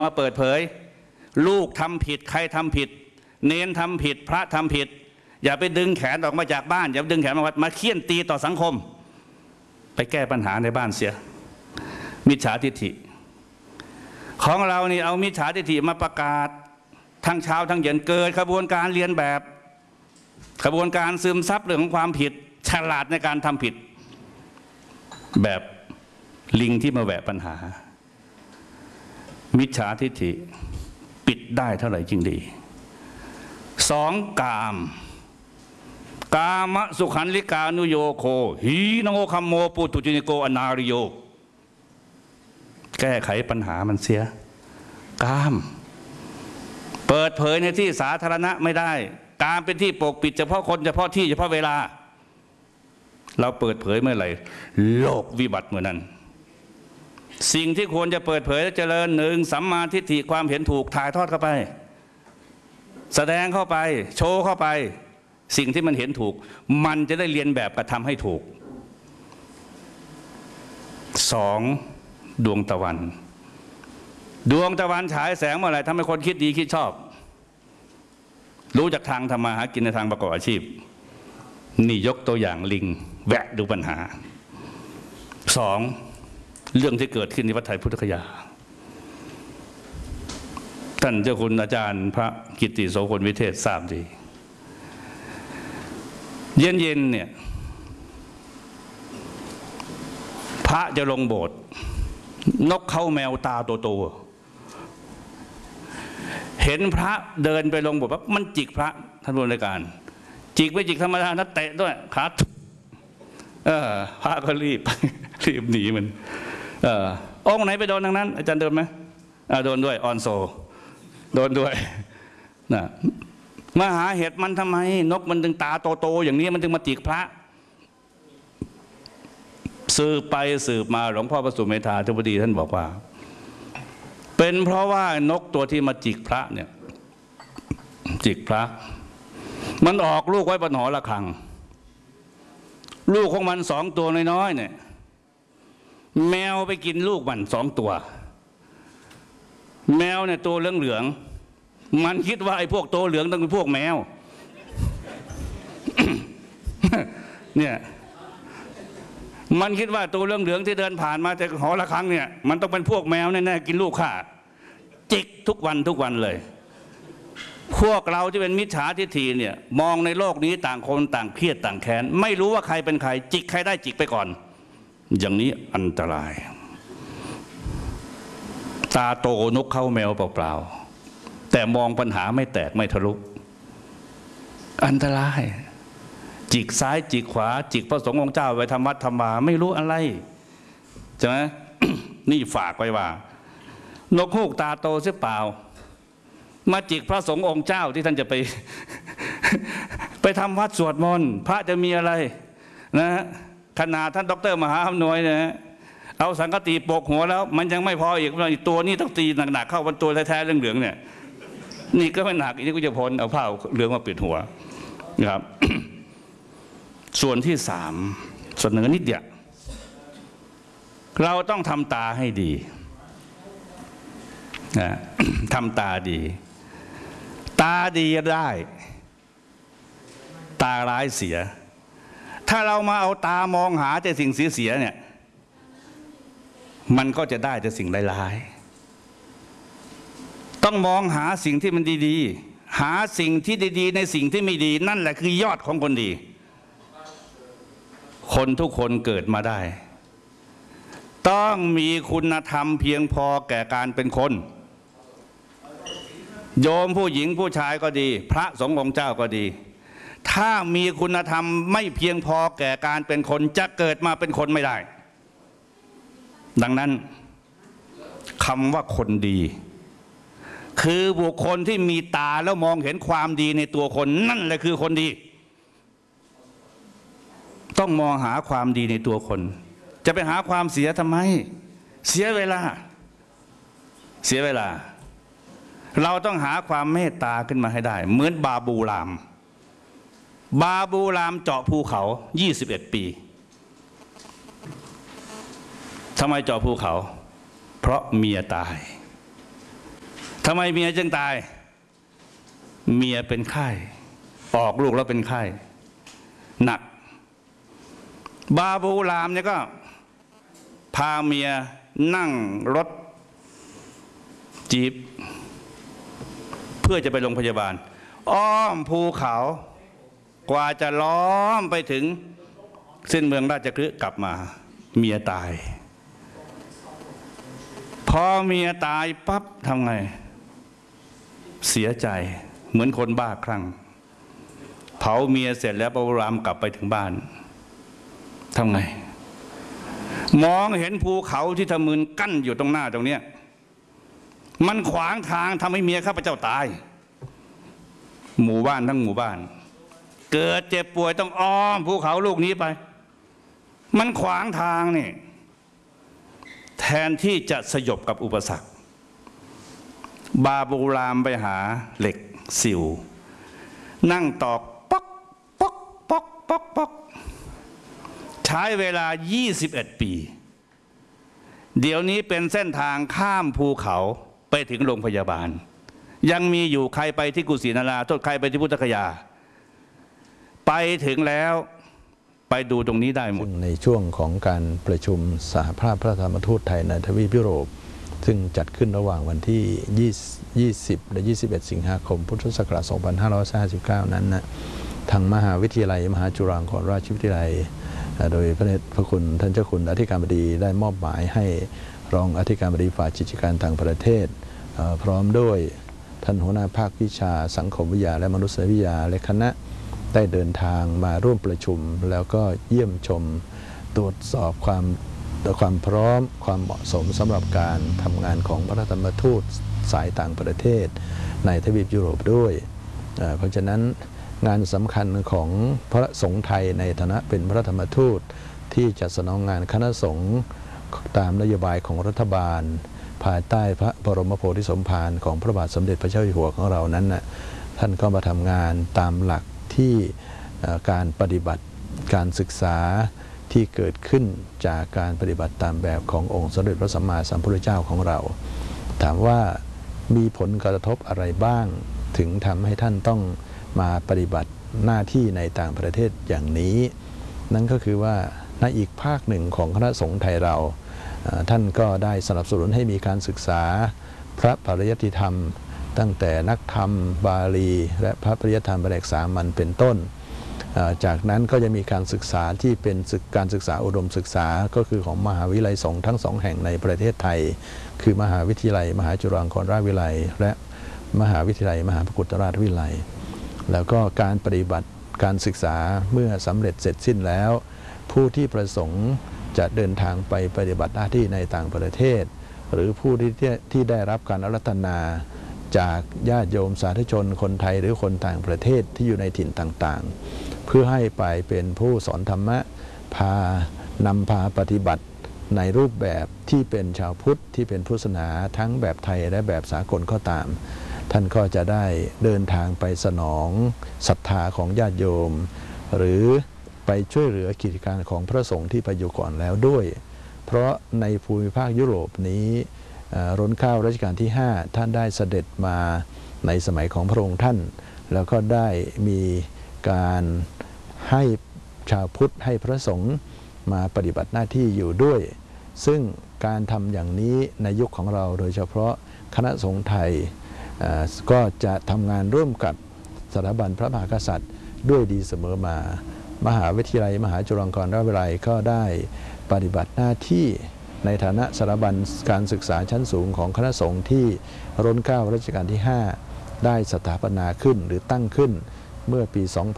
มาเปิดเผยลูกทำผิดใครทำผิดเนนทำผิดพระทำผิดอย่าไปดึงแขนออกมาจากบ้านอย่าดึงแขนมาวัดมาเคี่ยนตีต่อสังคมไปแก้ปัญหาในบ้านเสียมิจฉาทิฏฐิของเรานี่เอามิจฉาทิฏฐิมาประกาศทั้งเช้าทั้งเย็นเกิดขบวนการเรียนแบบขบวนการซึมซับเรื่องของความผิดฉลาดในการทำผิดแบบลิงที่มาแหวะปัญหามิจฉาทิฏฐิปิดได้เท่าไหร่จริงดีสองกามสุขันลิกานุโยโคหีนโงคัมโมปุตุจินิโกอนาริโยแก้ไขปัญหามันเสียกามเปิดเผยในที่สาธารณะไม่ได้กามเป็นที่ปกปิดเฉพาะคนเฉพาะที่เฉพาะเวลาเราเปิดเผยเมื่อไหร่โลกวิบัติเมื่อนั้นสิ่งที่ควรจะเปิดเผยและเจริญหนึ่งสัมมาทิฏฐิความเห็นถูกถ่ายทอดเข้าไปแสดงเข้าไปโชว์เข้าไปสิ่งที่มันเห็นถูกมันจะได้เรียนแบบกระทำให้ถูกสองดวงตะวันฉายแสงเมื่อไหร่ทำให้คนคิดดีคิดชอบรู้จากทางทำมาหากินในทางประกอบอาชีพนี่ยกตัวอย่างลิงแวะดูปัญหาสองเรื่องที่เกิดขึ้นในวัดไทยพุทธคยาท่านเจ้าคุณอาจารย์พระกิตติโสพลวิเทศทราบดีเย็นเนี่ยพระจะลงโบสถ์นกเขาแมวตาโตๆเห็นพระเดินไปลงโบสถ์ปั๊บมันจิกพระท่านผู้ในการจิกไม่จิกธรรมดานะเตะด้วยขาพระก็รีบหนีมันองค์ไหนไปโดนทางนั้นอาจารย์โดนไหมโดนด้วยออนโซโดนด้วยนะมาหาเห็ดมันทำไมนกมันถึงตาโตๆอย่างนี้มันถึงมาจิกพระสืบไปสืบมาหลวงพ่อพระสุเมธาธิบดีท่านบอกว่าเป็นเพราะว่านกตัวที่มาจิกพระเนี่ยจิกพระมันออกลูกไว้บนหอระฆังลูกของมันสองตัวน้อยๆเนี่ยแมวไปกินลูกมันสองตัวแมวเนี่ยตัวเหลืองๆมันคิดว่าไอ้พวกตัวเหลืองต้องเป็นพวกแมว เนี่ยมันคิดว่าตัวเหลืองๆที่เดินผ่านมาจากหอระฆังเนี่ยมันต้องเป็นพวกแมวแน่ๆกินลูกข้าจิกทุกวันเลยพวกเราที่เป็นมิจฉาทิฏฐิเนี่ยมองในโลกนี้ต่างคนต่างเครียดต่างแค้นไม่รู้ว่าใครเป็นใครจิกใครได้จิกไปก่อนอย่างนี้อันตรายตาโตนกเข้าแมวเปล่าๆแต่มองปัญหาไม่แตกไม่ทะลุอันตรายจิกซ้ายจิกขวาจิกพระสงฆ์องค์เจ้าไปทำวัดทำวาไม่รู้อะไรใช่ไหม นี่ฝากไว้ว่านกฮูกตาโตเสียเปล่ามาจิกพระสงฆ์องค์เจ้าที่ท่านจะไป ไปทำวัดสวดมนต์พระจะมีอะไรนะขนาดท่านดร.มหาอำนวยเนี่ยเอาสังกติปกหัวแล้วมันยังไม่พออีกตัวนี้ต้องตีหนักๆเข้าบนตัวแท้ๆเหลืองๆเนี่ยนี่ก็ไม่หนักอีกนี่ก็จะพ้นเอาผ้าเหลืองมาปิดหัวนะครับ ส่วนที่สามเสนอนิดเดียวเราต้องทำตาให้ดีนะ ทำตาดีตาดีได้ตาร้ายเสียถ้าเรามาเอาตามองหาแต่สิ่งเสียเนี่ยมันก็จะได้แต่สิ่งร้ายๆต้องมองหาสิ่งที่มันดีๆหาสิ่งที่ดีๆในสิ่งที่ไม่ดีนั่นแหละคือยอดของคนดีคนทุกคนเกิดมาได้ต้องมีคุณธรรมเพียงพอแก่การเป็นคนโยมผู้หญิงผู้ชายก็ดีพระสงฆ์องค์เจ้าก็ดีถ้ามีคุณธรรมไม่เพียงพอแก่การเป็นคนจะเกิดมาเป็นคนไม่ได้ดังนั้นคำว่าคนดีคือบุคคลที่มีตาแล้วมองเห็นความดีในตัวคนนั่นแหละคือคนดีต้องมองหาความดีในตัวคนจะไปหาความเสียทำไมเสียเวลาเราต้องหาความเมตตาขึ้นมาให้ได้เหมือนบาบูรามเจาะภูเขา21 ปีทำไมเจาะภูเขาเพราะเมียตายทำไมเมียจึงตายเมียเป็นไข้ออกลูกแล้วเป็นไข้หนักบาบูรามเนี่ยก็พาเมียนั่งรถจี๊ปเพื่อจะไปโรงพยาบาลอ้อมภูเขากว่าจะล้อมไปถึงเส้นเมืองราชคฤห์กลับมาเมียตายพอเมียตายปั๊บทำไงเสียใจเหมือนคนบ้าคลั่งเผาเมียเสร็จแล้วบาบูรามกลับไปถึงบ้านทำไงมองเห็นภูเขาที่ทะมึนกั้นอยู่ตรงหน้าตรงเนี้ยมันขวางทางทำให้เมียข้าพเจ้าตายหมู่บ้านทั้งหมู่บ้านเกิดเจ็บป่วยต้องอ้อมภูเขาลูกนี้ไปมันขวางทางนี่แทนที่จะสยบกับอุปสรรคบาบูรามไปหาเหล็กสิวนั่งตอกป๊อกป๊อกป๊อกป๊อกป๊อกใช้เวลา21 ปีเดี๋ยวนี้เป็นเส้นทางข้ามภูเขาไปถึงโรงพยาบาลยังมีอยู่ใครไปที่กุสินาราโทษใครไปที่พุทธคยาไปถึงแล้วไปดูตรงนี้ได้หมดในช่วงของการประชุมสหภาพพระธรรมทูตไทยในทวีปยุโรปซึ่งจัดขึ้นระหว่างวันที่20 และ 21 สิงหาคม พุทธศักราช 2559 นั้นนะทางมหาวิทยาลัยมหาจุฬาลงกรณราชวิทยาลัยโดยพระเดชพระคุณท่านเจ้าคุณอธิการบดีได้มอบหมายให้รองอธิการบดีฝ่ายกิจการต่างประเทศพร้อมด้วยท่านหัวหน้าภาควิชาสังคมวิทยาและมนุษยวิทยาและคณะได้เดินทางมาร่วมประชุมแล้วก็เยี่ยมชมตรวจสอบความพร้อมความเหมาะสมสำหรับการทำงานของพระธรรมทูตสายต่างประเทศในทวีปยุโรปด้วยเพราะฉะนั้นงานสำคัญของพระสงฆ์ไทยในฐานะเป็นพระธรรมทูตที่จะสนองงานคณะสงฆ์ตามนโยบายของรัฐบาลภายใต้พระบรมโพธิสมภารของพระบาทสมเด็จพระเจ้าอยู่หัวของเรานั้นนะท่านก็มาทำงานตามหลักที่การปฏิบัติการศึกษาที่เกิดขึ้นจากการปฏิบัติตามแบบขององค์สมเด็จพระสัมมาสัมพุทธเจ้าของเราถามว่ามีผลกระทบอะไรบ้างถึงทำให้ท่านต้องมาปฏิบัติหน้าที่ในต่างประเทศอย่างนี้นั่นก็คือว่าในอีกภาคหนึ่งของคณะสงฆ์ไทยเราท่านก็ได้สนับสนุนให้มีการศึกษาพระปริยัติธรรมตั้งแต่นักธรรมบาลีและพระปริยัติธรรมแผนกสามัญเป็นต้นจากนั้นก็จะมีการศึกษาที่เป็นการศึกษาอุดมศึกษาก็คือของมหาวิทยาลัยสงฆ์ทั้ง2 แห่งในประเทศไทยคือมหาวิทยาลัยมหาจุฬาลงกรณราชวิทยาลัยและมหาวิทยาลัยมหาภกุฏราชวิทยาลัยแล้วก็การปฏิบัติการศึกษาเมื่อสำเร็จเสร็จสิ้นแล้วผู้ที่ประสงค์จะเดินทางไปปฏิบัติหน้าที่ในต่างประเทศหรือผู้ที่ได้รับการอารัธนาจากญาติโยมสาธุชนคนไทยหรือคนต่างประเทศที่อยู่ในถิ่นต่างๆเพื่อให้ไปเป็นผู้สอนธรรมะนำพาปฏิบัติในรูปแบบที่เป็นชาวพุทธที่เป็นพุทธศาสนาทั้งแบบไทยและแบบสากลก็ตามท่านก็จะได้เดินทางไปสนองศรัทธาของญาติโยมหรือไปช่วยเหลือกิจการของพระสงฆ์ที่ไปอยู่ก่อนแล้วด้วยเพราะในภูมิภาคยุโรปนี้รัชกาลรัชกาลที่ 5ท่านได้เสด็จมาในสมัยของพระองค์ท่านแล้วก็ได้มีการให้ชาวพุทธให้พระสงฆ์มาปฏิบัติหน้าที่อยู่ด้วยซึ่งการทำอย่างนี้ในยุคของเราโดยเฉพาะคณะสงฆ์ไทยก็จะทำงานร่วมกับสถาบันพระมหากษัตริย์ด้วยดีเสมอมามหาวิทยาลัยมหาจุฬาลงกรณราชวิทยาลัยก็ได้ปฏิบัติหน้าที่ในฐานะสถาบันการศึกษาชั้นสูงของคณะสงฆ์ที่รัชกาลรัชกาลที่ 5ได้สถาปนาขึ้นหรือตั้งขึ้นเมื่อปี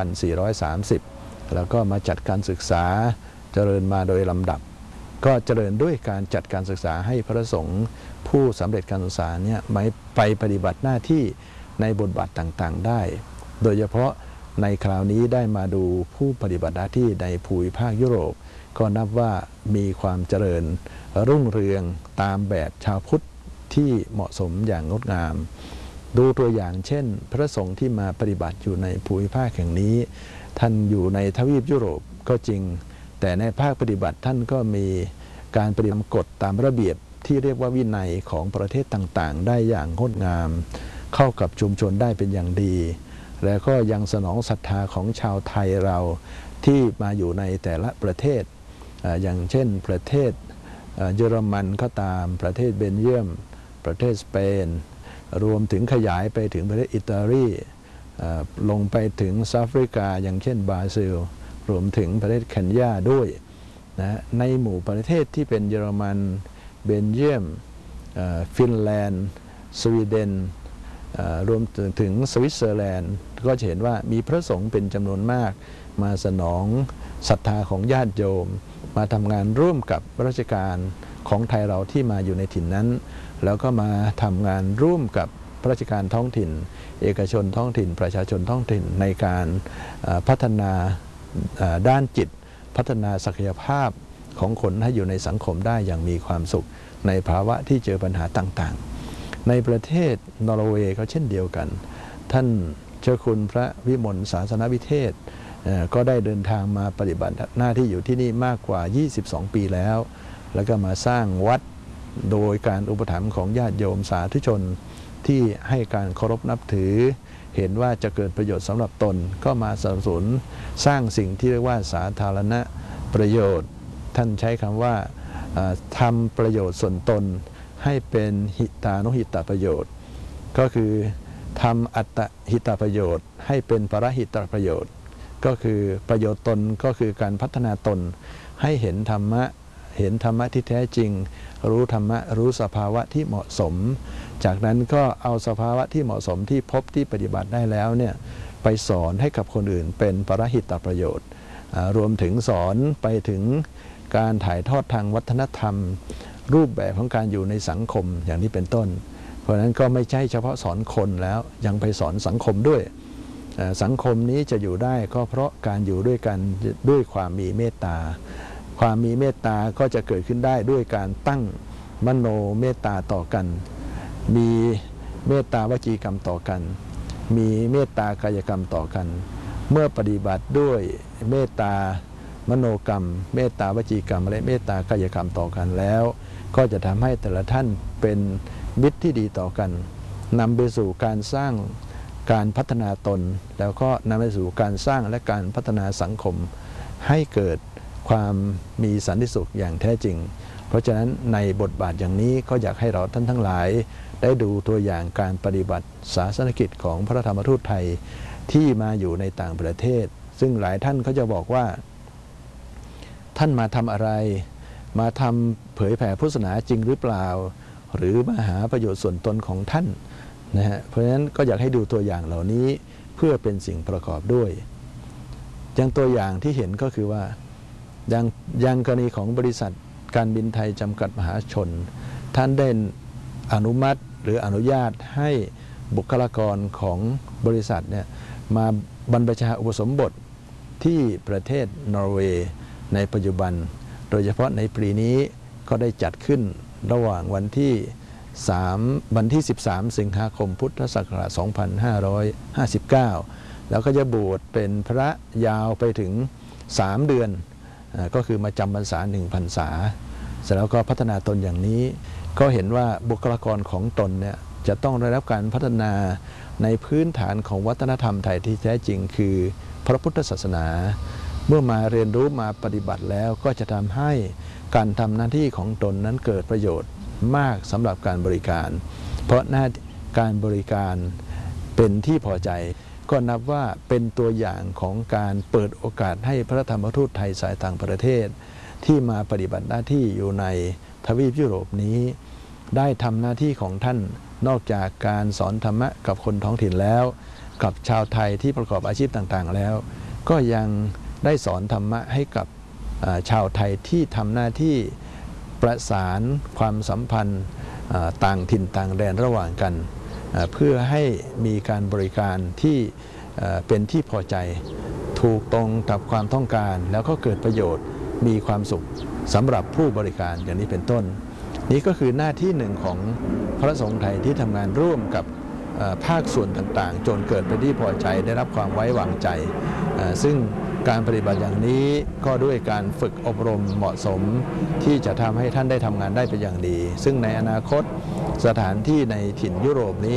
2430แล้วก็มาจัดการศึกษาเจริญมาโดยลำดับก็เจริญด้วยการจัดการศึกษาให้พระสงฆ์ผู้สำเร็จการศึกษาเนี่ยไปปฏิบัติหน้าที่ในบทบาทต่างๆได้โดยเฉพาะในคราวนี้ได้มาดูผู้ปฏิบัติหน้าที่ในภูมิภาคยุโรปก็นับว่ามีความเจริญรุ่งเรืองตามแบบชาวพุทธที่เหมาะสมอย่างงดงามดูตัวอย่างเช่นพระสงฆ์ที่มาปฏิบัติอยู่ในภูมิภาคแห่งนี้ท่านอยู่ในทวีปยุโรปก็จริงแต่ในภาคปฏิบัติท่านก็มีการปฏิบัติกฎตามระเบียบที่เรียกว่าวินัยของประเทศต่างๆได้อย่างงดงามเข้ากับชุมชนได้เป็นอย่างดี แล้วก็ยังสนองศรัทธาของชาวไทยเราที่มาอยู่ในแต่ละประเทศอย่างเช่นประเทศเยอรมันก็ตามประเทศเบลเยียมประเทศสเปนรวมถึงขยายไปถึงประเทศอิตาลีลงไปถึงแอฟริกาอย่างเช่นบราซิลรวมถึงประเทศเคนยาด้วยนะในหมู่ประเทศที่เป็นเยอรมันเบลเยียมฟินแลนด์สวีเดนรวมถึงสวิตเซอร์แลนด์ก็จะเห็นว่ามีพระสงฆ์เป็นจำนวนมากมาสนองศรัทธาของญาติโยมมาทำงานร่วมกับราชการของไทยเราที่มาอยู่ในถิ่นนั้นแล้วก็มาทำงานร่วมกับราชการท้องถิ่นเอกชนท้องถิ่นประชาชนท้องถิ่นในการพัฒนาด้านจิตพัฒนาศักยภาพของคนให้อยู่ในสังคมได้อย่างมีความสุขในภาวะที่เจอปัญหาต่างๆในประเทศนอร์เวย์ก็เช่นเดียวกันท่านเจ้าคุณพระวิมลศาสนวิเทศก็ได้เดินทางมาปฏิบัติหน้าที่อยู่ที่นี่มากกว่า22 ปีแล้วก็มาสร้างวัดโดยการอุปถัมภ์ของญาติโยมสาธุชนที่ให้การเคารพนับถือเห็นว่าจะเกิดประโยชน์สำหรับตนก็มาสนับสนุนสร้างสิ่งที่เรียกว่าสาธารณประโยชน์ท่านใช้คำว่าทำประโยชน์ส่วนตนให้เป็นหิตานุหิตประโยชน์ก็คือทำอัตตหิตประโยชน์ให้เป็นปรหิตประโยชน์ก็คือประโยชน์ตนก็คือการพัฒนาตนให้เห็นธรรมะที่แท้จริงรู้ธรรมะรู้สภาวะที่เหมาะสมจากนั้นก็เอาสภาวะที่เหมาะสมที่พบที่ปฏิบัติได้แล้วเนี่ยไปสอนให้กับคนอื่นเป็นปรหิตประโยชน์รวมถึงสอนไปถึงการถ่ายทอดทางวัฒนธรรมรูปแบบของการอยู่ในสังคมอย่างนี้เป็นต้นเพราะฉะนั้นก็ไม่ใช่เฉพาะสอนคนแล้วยังไปสอนสังคมด้วยสังคมนี้จะอยู่ได้ก็เพราะการอยู่ด้วยกันด้วยความมีเมตตาความมีเมตตาก็จะเกิดขึ้นได้ด้วยการตั้งมโนเมตตาต่อกันมีเมตตาวจีกรรมต่อกันมีเมตตากายกรรมต่อกันเมื่อปฏิบัติด้วยเมตตามโนกรรมเมตตาวจีกรรมและเมตตากายกรรมต่อกันแล้วก็จะทำให้แต่ละท่านเป็นมิตรที่ดีต่อกันนำไปสู่การสร้างการพัฒนาตนแล้วก็นำไปสู่การสร้างและการพัฒนาสังคมให้เกิดความมีสันติสุขอย่างแท้จริงเพราะฉะนั้นในบทบาทอย่างนี้ก็อยากให้เราท่านทั้งหลายได้ดูตัวอย่างการปฏิบัติศาสนกิจของพระธรรมทูตไทยที่มาอยู่ในต่างประเทศซึ่งหลายท่านก็จะบอกว่าท่านมาทำอะไรมาทำเผยแผ่พุทธศาสนาจริงหรือเปล่าหรือมาหาประโยชน์ส่วนตนของท่านนะฮะเพราะฉะนั้นก็อยากให้ดูตัวอย่างเหล่านี้เพื่อเป็นสิ่งประกอบด้วยอย่างตัวอย่างที่เห็นก็คือว่าอย่างกรณีของบริษัทการบินไทยจำกัดมหาชนท่านได้อนุมัติหรืออนุญาตให้บุคลากรของบริษัทเนี่ยมาบรรพชาอุปสมบทที่ประเทศนอร์เวย์ในปัจจุบันโดยเฉพาะในปีนี้ก็ได้จัดขึ้นระหว่างวันที่13 สิงหาคมพุทธศักราช 2559 แล้วก็จะบวชเป็นพระยาวไปถึง3 เดือนก็คือมาจำพรรษา1 พรรษาเสร็จแล้วก็พัฒนาตนอย่างนี้ก็เห็นว่าบุคลากรของตนเนี่ยจะต้องได้รับการพัฒนาในพื้นฐานของวัฒนธรรมไทยที่แท้จริงคือพระพุทธศาสนาเมื่อมาเรียนรู้มาปฏิบัติแล้วก็จะทำให้การทำหน้าที่ของตนนั้นเกิดประโยชน์มากสำหรับการบริการเพราะหน้าการบริการเป็นที่พอใจก็นับว่าเป็นตัวอย่างของการเปิดโอกาสให้พระธรรมทูตไทยสายต่างประเทศที่มาปฏิบัติหน้าที่อยู่ในทวีปยุโรปนี้ได้ทำหน้าที่ของท่านนอกจากการสอนธรรมะกับคนท้องถิ่นแล้วกับชาวไทยที่ประกอบอาชีพต่างๆแล้วก็ยังได้สอนธรรมะให้กับชาวไทยที่ทำหน้าที่ประสานความสัมพันธ์ต่างถิ่นต่างแดนระหว่างกันเพื่อให้มีการบริการที่เป็นที่พอใจถูกตรงกับความต้องการแล้วก็เกิดประโยชน์มีความสุขสำหรับผู้บริการอย่างนี้เป็นต้นนี้ก็คือหน้าที่หนึ่งของพระสงฆ์ไทยที่ทำงานร่วมกับภาคส่วนต่างๆจนเกิดเป็นที่พอใจได้รับความไว้วางใจซึ่งการปฏิบัติอย่างนี้ก็ด้วยการฝึกอบรมเหมาะสมที่จะทำให้ท่านได้ทำงานได้เป็นอย่างดีซึ่งในอนาคตสถานที่ในถิ่นยุโรปนี้